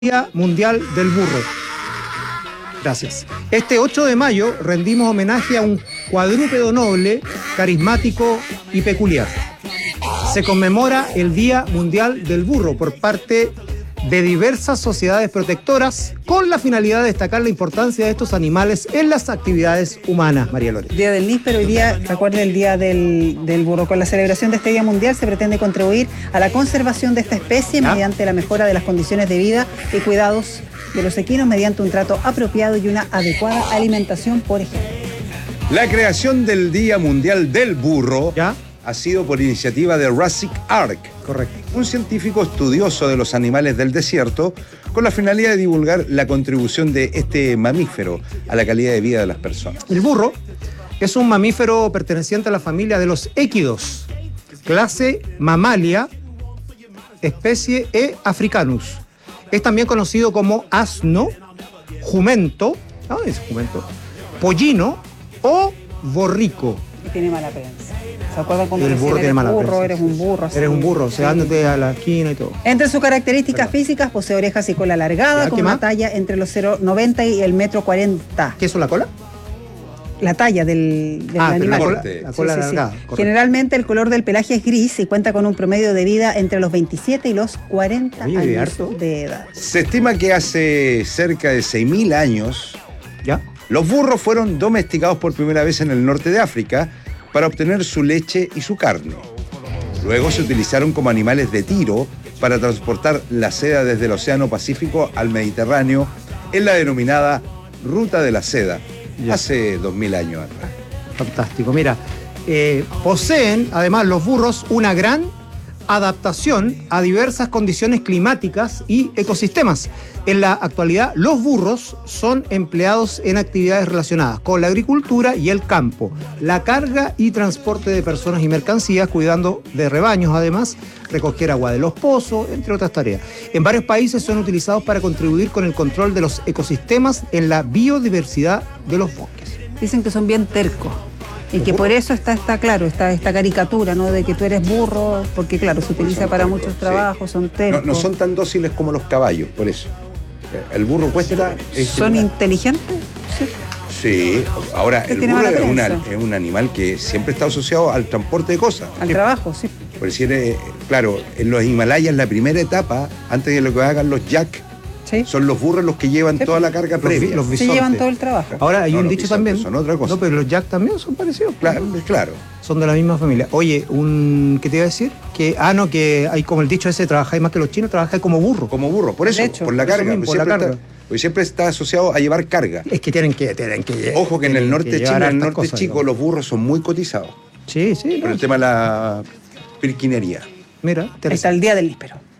Día Mundial del Burro. Gracias. Este 8 de mayo rendimos homenaje a un cuadrúpedo noble, carismático y peculiar. Se conmemora el Día Mundial del Burro por parte de diversas sociedades protectoras con la finalidad de destacar la importancia de estos animales en las actividades humanas. María Lore. Día del níspero, hoy día, recuerden el Día del Burro. Con la celebración de este Día Mundial se pretende contribuir a la conservación de esta especie mediante la mejora de las condiciones de vida y cuidados de los equinos mediante un trato apropiado y una adecuada alimentación, por ejemplo. La creación del Día Mundial del Burro ha sido por iniciativa de Rasic Ark. Correcto. Un científico estudioso de los animales del desierto con la finalidad de divulgar la contribución de este mamífero a la calidad de vida de las personas. El burro es un mamífero perteneciente a la familia de los équidos, clase Mammalia, especie E. africanus. Es también conocido como asno, jumento, pollino o borrico. Y tiene mala prensa. ¿Se acuerdan cuando el burro tiene mala prensa? Eres un burro. Eres un burro, o sea, ándate a la esquina y todo. Entre sus características físicas posee orejas y cola alargada, con una talla entre los 0,90 y el 1,40 m. ¿Qué es la cola? La talla del animal. La cola alargada. Sí. Generalmente el color del pelaje es gris y cuenta con un promedio de vida entre los 27 y los 40 años de edad. Se estima que hace cerca de 6.000 años los burros fueron domesticados por primera vez en el norte de África para obtener su leche y su carne. Luego se utilizaron como animales de tiro para transportar la seda desde el Océano Pacífico al Mediterráneo en la denominada Ruta de la Seda, hace 2.000 años atrás. Fantástico. Mira, poseen además los burros una gran adaptación a diversas condiciones climáticas y ecosistemas. En la actualidad, los burros son empleados en actividades relacionadas con la agricultura y el campo, la carga y transporte de personas y mercancías, cuidando de rebaños además, recoger agua de los pozos, entre otras tareas. En varios países son utilizados para contribuir con el control de los ecosistemas en la biodiversidad de los bosques. Dicen que son bien tercos. Y que por eso está esta caricatura, ¿no? De que tú eres burro, porque claro, se utiliza para muchos trabajos, son tercos. No son tan dóciles como los caballos, por eso. El burro cuesta... ¿Son inteligentes? Sí. Ahora, el burro es un animal que siempre está asociado al transporte de cosas. Al trabajo, sí. Por decir, claro, en los Himalayas la primera etapa, antes de lo que hagan los yak, son los burros los que llevan toda la carga previa. Los se llevan todo el trabajo. Ahora hay un dicho también. Son otra cosa. No, pero los yak también son parecidos. Claro. Son de la misma familia. Oye, ¿qué te iba a decir? Que hay como el dicho ese, trabajáis más que los chinos, trabajáis como burro. Como burro, por eso, por la carga. Porque siempre está asociado a llevar carga. Es que tienen que Ojo que en el norte chino, en el norte chico, los burros son muy cotizados. Sí. Por el tema de la pirquinería. Mira, está el Día del Níspero.